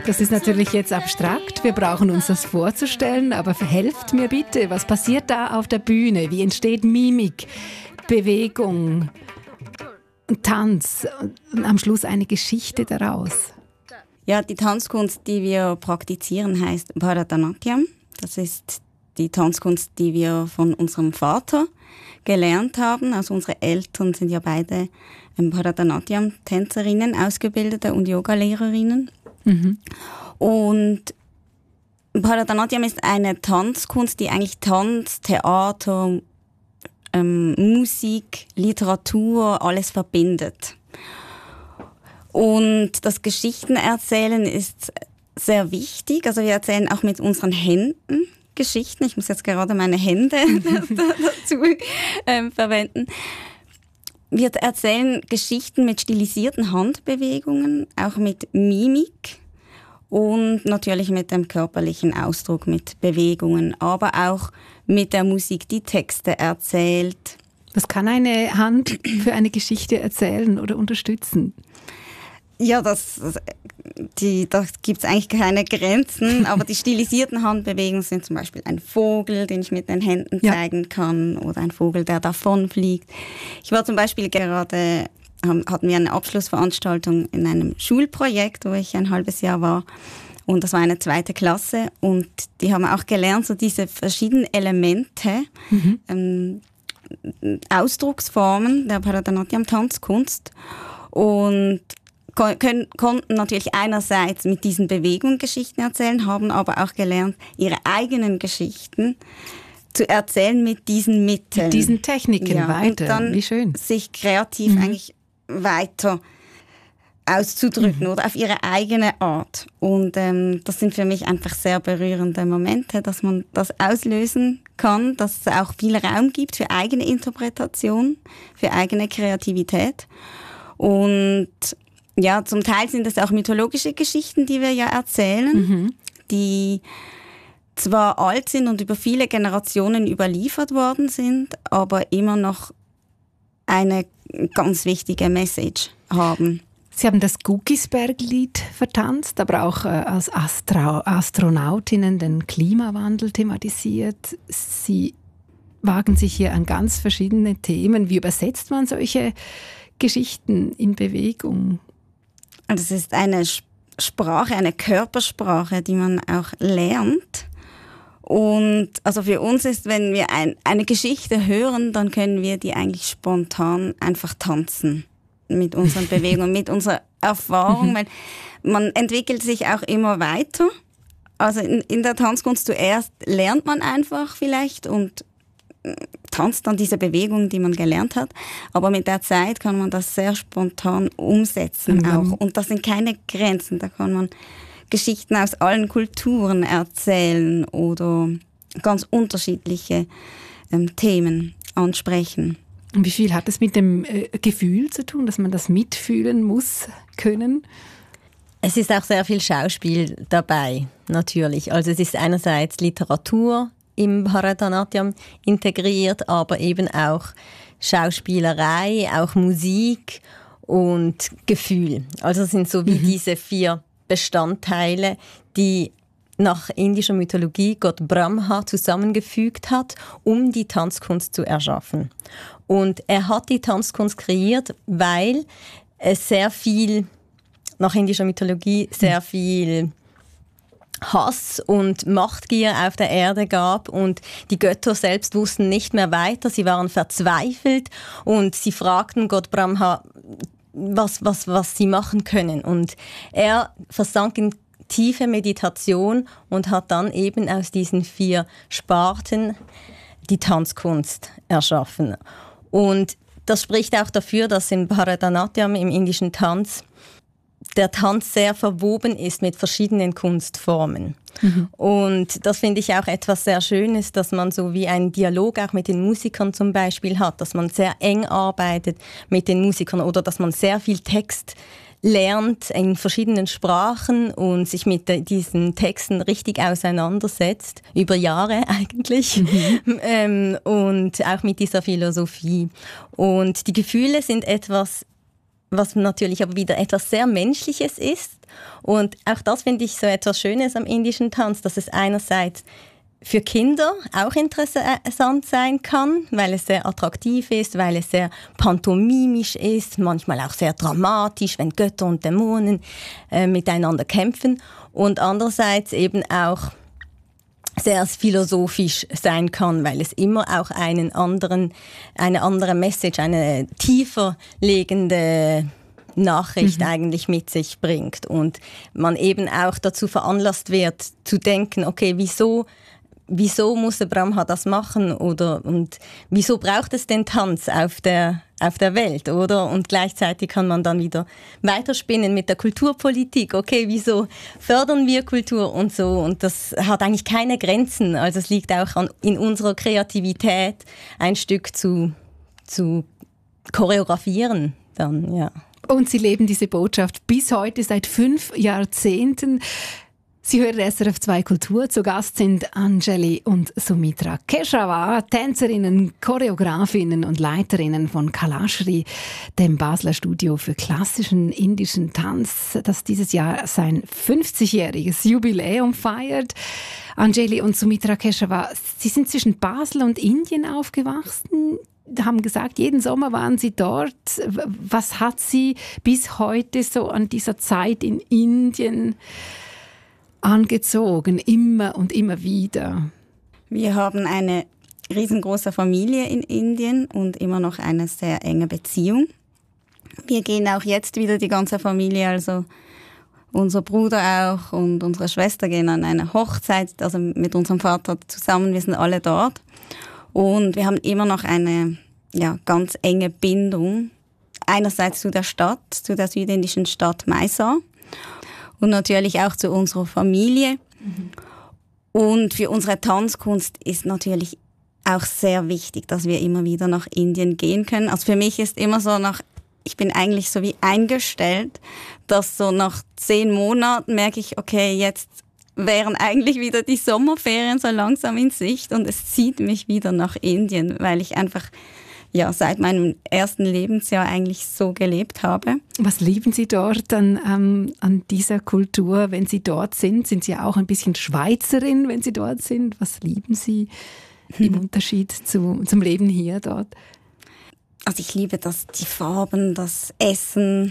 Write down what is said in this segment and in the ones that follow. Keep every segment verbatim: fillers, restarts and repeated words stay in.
Das ist natürlich jetzt abstrakt, wir brauchen uns das vorzustellen, aber verhelft mir bitte, was passiert da auf der Bühne? Wie entsteht Mimik, Bewegung, Tanz und am Schluss eine Geschichte daraus? Ja, die Tanzkunst, die wir praktizieren, heißt Bharatanatyam. Das ist die Tanzkunst, die wir von unserem Vater gelernt haben. Also unsere Eltern sind ja beide Bharatanatyam-Tänzerinnen, Ausgebildete und Yogalehrerinnen. Mhm. Und Bharatanatyam ist eine Tanzkunst, die eigentlich Tanz, Theater, ähm, Musik, Literatur, alles verbindet. Und das Geschichtenerzählen ist sehr wichtig. Also wir erzählen auch mit unseren Händen Geschichten. Ich muss jetzt gerade meine Hände dazu ähm, verwenden. Wir erzählen Geschichten mit stilisierten Handbewegungen, auch mit Mimik und natürlich mit dem körperlichen Ausdruck, mit Bewegungen, aber auch mit der Musik, die Texte erzählt. Was kann eine Hand für eine Geschichte erzählen oder unterstützen? Ja, das, die, da gibt es eigentlich keine Grenzen, aber die stilisierten Handbewegungen sind zum Beispiel ein Vogel, den ich mit den Händen ja. zeigen kann, oder ein Vogel, der davonfliegt. Ich war zum Beispiel gerade, haben, hatten wir eine Abschlussveranstaltung in einem Schulprojekt, wo ich ein halbes Jahr war, und das war eine zweite Klasse, und die haben auch gelernt, so diese verschiedenen Elemente, mhm. ähm, Ausdrucksformen der Bharatanatyam-Tanzkunst, und Können, konnten natürlich einerseits mit diesen Bewegungen Geschichten erzählen, haben aber auch gelernt, ihre eigenen Geschichten zu erzählen mit diesen Mitteln. Mit diesen Techniken ja, weiter. Und dann Wie schön. sich kreativ mhm. eigentlich weiter auszudrücken mhm. oder auf ihre eigene Art. Und ähm, das sind für mich einfach sehr berührende Momente, dass man das auslösen kann, dass es auch viel Raum gibt für eigene Interpretation, für eigene Kreativität. Und ja, zum Teil sind es auch mythologische Geschichten, die wir ja erzählen, mhm. die zwar alt sind und über viele Generationen überliefert worden sind, aber immer noch eine ganz wichtige Message haben. Sie haben das Guggisberg-Lied vertanzt, aber auch äh, als Astro- Astronautinnen den Klimawandel thematisiert. Sie wagen sich hier an ganz verschiedene Themen. Wie übersetzt man solche Geschichten in Bewegung? Das ist eine Sprache, eine Körpersprache, die man auch lernt. Und also für uns ist, wenn wir ein, eine Geschichte hören, dann können wir die eigentlich spontan einfach tanzen mit unseren Bewegungen, mit unserer Erfahrung. Weil man entwickelt sich auch immer weiter. Also in, in der Tanzkunst zuerst lernt man einfach vielleicht und tanzt dann diese Bewegung, die man gelernt hat. Aber mit der Zeit kann man das sehr spontan umsetzen mhm. auch. Und das sind keine Grenzen. Da kann man Geschichten aus allen Kulturen erzählen oder ganz unterschiedliche ähm, Themen ansprechen. Und wie viel hat es mit dem äh, Gefühl zu tun, dass man das mitfühlen muss können? Es ist auch sehr viel Schauspiel dabei, natürlich. Also es ist einerseits Literatur im Bharatanatyam integriert, aber eben auch Schauspielerei, auch Musik und Gefühl. Also es sind so wie mhm. diese vier Bestandteile, die nach indischer Mythologie Gott Brahma zusammengefügt hat, um die Tanzkunst zu erschaffen. Und er hat die Tanzkunst kreiert, weil es sehr viel, nach indischer Mythologie, sehr viel Hass und Machtgier auf der Erde gab und die Götter selbst wussten nicht mehr weiter, sie waren verzweifelt und sie fragten Gott Brahma, was, was, was sie machen können. Und er versank in tiefe Meditation und hat dann eben aus diesen vier Sparten die Tanzkunst erschaffen. Und das spricht auch dafür, dass im Bharatanatyam, im indischen Tanz, der Tanz sehr verwoben ist mit verschiedenen Kunstformen. Mhm. Und das finde ich auch etwas sehr Schönes, dass man so wie einen Dialog auch mit den Musikern zum Beispiel hat, dass man sehr eng arbeitet mit den Musikern oder dass man sehr viel Text lernt in verschiedenen Sprachen und sich mit diesen Texten richtig auseinandersetzt, über Jahre eigentlich, mhm. ähm, und auch mit dieser Philosophie. Und die Gefühle sind etwas was natürlich aber wieder etwas sehr Menschliches ist. Und auch das finde ich so etwas Schönes am indischen Tanz, dass es einerseits für Kinder auch interessant sein kann, weil es sehr attraktiv ist, weil es sehr pantomimisch ist, manchmal auch sehr dramatisch, wenn Götter und Dämonen äh, miteinander kämpfen. Und andererseits eben auch sehr philosophisch sein kann, weil es immer auch einen anderen, eine andere Message, eine tiefer liegende Nachricht mhm. eigentlich mit sich bringt. Und man eben auch dazu veranlasst wird, zu denken, okay, wieso Wieso muss der Brahma das machen oder und wieso braucht es den Tanz auf der auf der Welt, oder? Und gleichzeitig kann man dann wieder weiterspinnen mit der Kulturpolitik. Okay, wieso fördern wir Kultur und so? Und das hat eigentlich keine Grenzen. Also es liegt auch an, in unserer Kreativität, ein Stück zu zu choreografieren dann, ja. Und Sie leben diese Botschaft bis heute seit fünf Jahrzehnten. Sie hören S R F zwei Kultur. Zu Gast sind Anjali und Sumitra Keshavar, Tänzerinnen, Choreografinnen und Leiterinnen von Kalashri, dem Basler Studio für klassischen indischen Tanz, das dieses Jahr sein fünfzigjähriges Jubiläum feiert. Anjali und Sumitra Keshavar, Sie sind zwischen Basel und Indien aufgewachsen, haben gesagt, jeden Sommer waren Sie dort. Was hat Sie bis heute so an dieser Zeit in Indien angezogen, immer und immer wieder? Wir haben eine riesengroße Familie in Indien und immer noch eine sehr enge Beziehung. Wir gehen auch jetzt wieder die ganze Familie, also unser Bruder auch und unsere Schwester gehen an eine Hochzeit, also mit unserem Vater zusammen, wir sind alle dort. Und wir haben immer noch eine ja, ganz enge Bindung, einerseits zu der Stadt, zu der südindischen Stadt Mysore, und natürlich auch zu unserer Familie. Mhm. Und für unsere Tanzkunst ist natürlich auch sehr wichtig, dass wir immer wieder nach Indien gehen können. Also für mich ist immer so nach, ich bin eigentlich so wie eingestellt, dass so nach zehn Monaten merke ich, okay, jetzt wären eigentlich wieder die Sommerferien so langsam in Sicht und es zieht mich wieder nach Indien, weil ich einfach ja, seit meinem ersten Lebensjahr eigentlich so gelebt habe. Was lieben Sie dort an, ähm, an dieser Kultur, wenn Sie dort sind? Sind Sie auch ein bisschen Schweizerin, wenn Sie dort sind? Was lieben Sie im Unterschied zu, zum Leben hier dort? Also ich liebe das, die Farben, das Essen,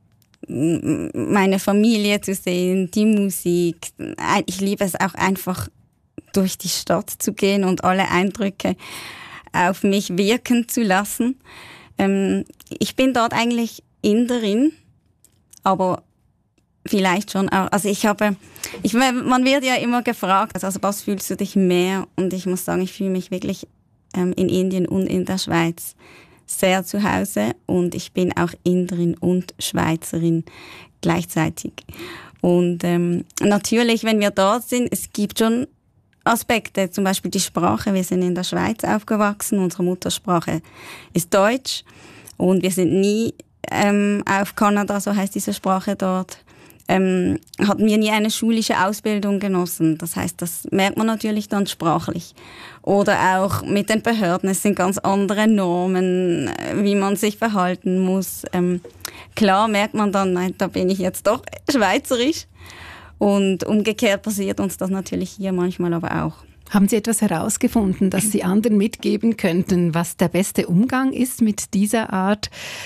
meine Familie zu sehen, die Musik. Ich liebe es auch einfach, durch die Stadt zu gehen und alle Eindrücke auf mich wirken zu lassen. Ähm, ich bin dort eigentlich Inderin, aber vielleicht schon auch, also ich habe, ich, man wird ja immer gefragt, also was fühlst du dich mehr? Und ich muss sagen, ich fühle mich wirklich ähm, in Indien und in der Schweiz sehr zu Hause und ich bin auch Inderin und Schweizerin gleichzeitig. Und ähm, natürlich, wenn wir dort sind, es gibt schon Aspekte, zum Beispiel die Sprache. Wir sind in der Schweiz aufgewachsen, unsere Muttersprache ist Deutsch und wir sind nie ähm, auf Kanada, so heißt diese Sprache dort, ähm, hatten wir nie eine schulische Ausbildung genossen. Das heißt, das merkt man natürlich dann sprachlich. Oder auch mit den Behörden, es sind ganz andere Normen, wie man sich verhalten muss. Ähm, klar merkt man dann, nein, da bin ich jetzt doch schweizerisch. Und umgekehrt passiert uns das natürlich hier manchmal aber auch. Haben Sie etwas herausgefunden, das Sie anderen mitgeben könnten, was der beste Umgang ist mit dieser Art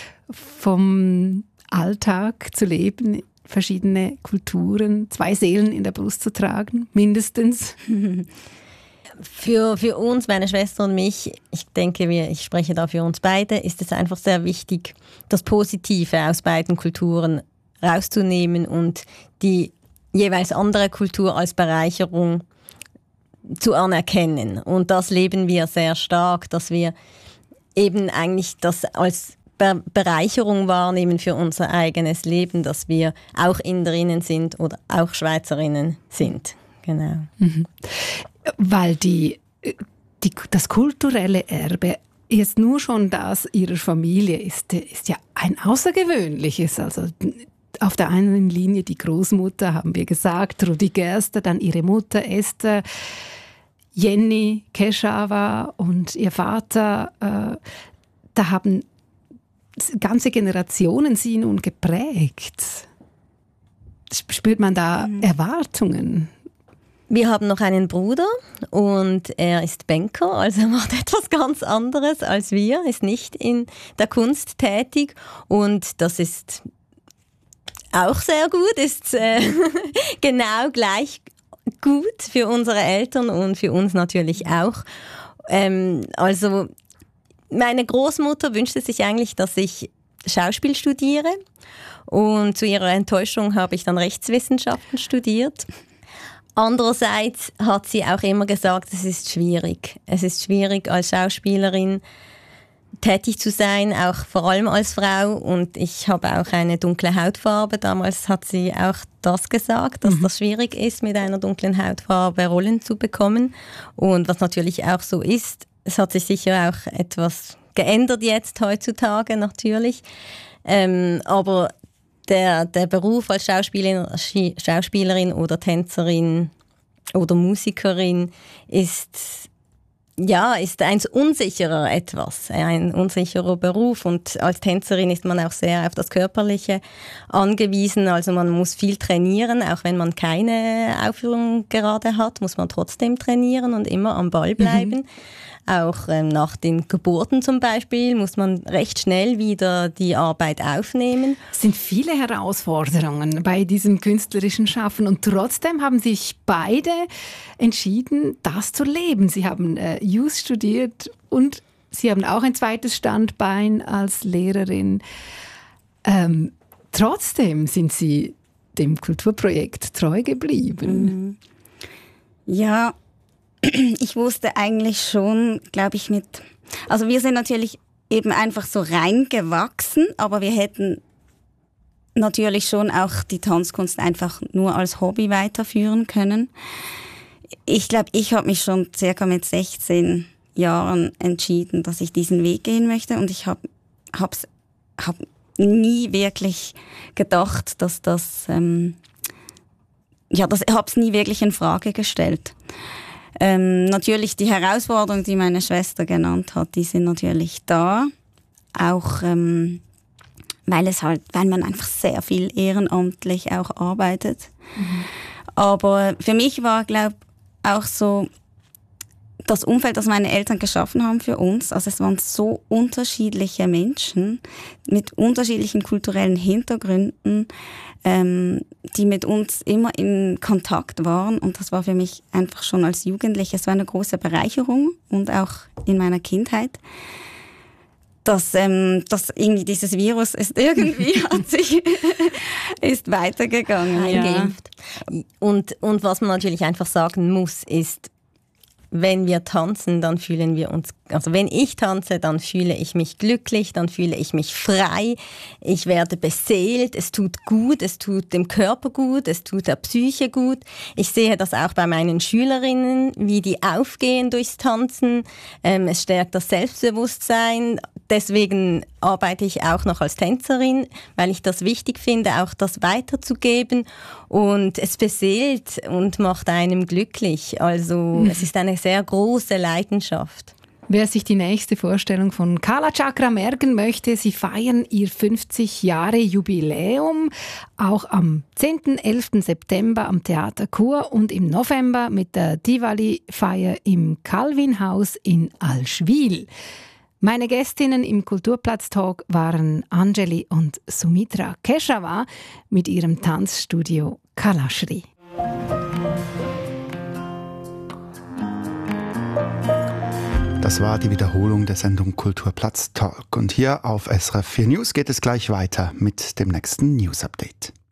vom Alltag zu leben, verschiedene Kulturen, zwei Seelen in der Brust zu tragen, mindestens? Für, für uns, meine Schwester und mich, ich denke, wir, ich spreche da für uns beide, ist es einfach sehr wichtig, das Positive aus beiden Kulturen rauszunehmen und die jeweils andere Kultur als Bereicherung zu anerkennen. Und das leben wir sehr stark, dass wir eben eigentlich das als Be- Bereicherung wahrnehmen für unser eigenes Leben, dass wir auch Inderinnen sind oder auch Schweizerinnen sind. Genau. Mhm. Weil die, die, das kulturelle Erbe jetzt nur schon das ihrer Familie ist, ist ja ein außergewöhnliches. Also auf der einen Linie die Großmutter, haben wir gesagt, Rudi Gerster, dann ihre Mutter Esther, Jenny Keshavar und ihr Vater. Äh, da haben ganze Generationen sie nun geprägt. Spürt man da mhm. Erwartungen? Wir haben noch einen Bruder und er ist Banker, also er macht etwas ganz anderes als wir, ist nicht in der Kunst tätig und das ist auch sehr gut, ist äh, genau gleich gut für unsere Eltern und für uns natürlich auch. Ähm, also meine Großmutter wünschte sich eigentlich, dass ich Schauspiel studiere und zu ihrer Enttäuschung habe ich dann Rechtswissenschaften studiert. Andererseits hat sie auch immer gesagt, es ist schwierig. Es ist schwierig, als Schauspielerin tätig zu sein, auch vor allem als Frau. Und ich habe auch eine dunkle Hautfarbe. Damals hat sie auch das gesagt, dass mhm. das schwierig ist, mit einer dunklen Hautfarbe Rollen zu bekommen. Und was natürlich auch so ist, es hat sich sicher auch etwas geändert jetzt heutzutage natürlich. Ähm, aber Der, der Beruf als Schauspielerin, Schauspielerin oder Tänzerin oder Musikerin ist, ja, ist ein unsicherer etwas, ein unsicherer Beruf. Und als Tänzerin ist man auch sehr auf das Körperliche angewiesen. Also man muss viel trainieren, auch wenn man keine Aufführung gerade hat, muss man trotzdem trainieren und immer am Ball bleiben. Mhm. Auch ähm, nach den Geburten zum Beispiel muss man recht schnell wieder die Arbeit aufnehmen. Es sind viele Herausforderungen bei diesem künstlerischen Schaffen und trotzdem haben sich beide entschieden, das zu leben. Sie haben äh, Jus studiert und Sie haben auch ein zweites Standbein als Lehrerin. Ähm, trotzdem sind Sie dem Kulturprojekt treu geblieben. Ja, ich wusste eigentlich schon, glaube ich, mit... Also wir sind natürlich eben einfach so reingewachsen, aber wir hätten natürlich schon auch die Tanzkunst einfach nur als Hobby weiterführen können. Ich glaube, ich habe mich schon circa mit sechzehn Jahren entschieden, dass ich diesen Weg gehen möchte und ich habe hab's, hab nie wirklich gedacht, dass das... Ähm, ja, das habe es nie wirklich in Frage gestellt. Ähm, natürlich die Herausforderungen, die meine Schwester genannt hat, die sind natürlich da. Auch ähm, weil es halt, weil man einfach sehr viel ehrenamtlich auch arbeitet. Mhm. Aber für mich war, glaube ich, auch so das Umfeld, das meine Eltern geschaffen haben für uns. Also es waren so unterschiedliche Menschen mit unterschiedlichen kulturellen Hintergründen, ähm, die mit uns immer in Kontakt waren. Und das war für mich einfach schon als Jugendliche, es war eine große Bereicherung und auch in meiner Kindheit. Dass, ähm, dass irgendwie dieses Virus ist irgendwie hat sich ist weitergegangen. Eingeimpft. Ja. Und, und was man natürlich einfach sagen muss, ist, wenn wir tanzen, dann fühlen wir uns, also wenn ich tanze, dann fühle ich mich glücklich, dann fühle ich mich frei, ich werde beseelt, es tut gut, es tut dem Körper gut, es tut der Psyche gut. Ich sehe das auch bei meinen Schülerinnen, wie die aufgehen durchs Tanzen, ähm, es stärkt das Selbstbewusstsein. Deswegen arbeite ich auch noch als Tänzerin, weil ich das wichtig finde, auch das weiterzugeben. Und es beseelt und macht einem glücklich. Also mhm. es ist eine sehr große Leidenschaft. Wer sich die nächste Vorstellung von Kala Chakra merken möchte, sie feiern ihr fünfzig Jahre Jubiläum, auch am zehnten und elften September am Theater Chur und im November mit der Diwali-Feier im Calvin-Haus in Allschwil. Meine Gästinnen im Kulturplatz-Talk waren Anjali und Sumitra Keshawa mit ihrem Tanzstudio Kalashri. Das war die Wiederholung der Sendung Kulturplatz Talk. Und hier auf S R F vier News geht es gleich weiter mit dem nächsten News Update.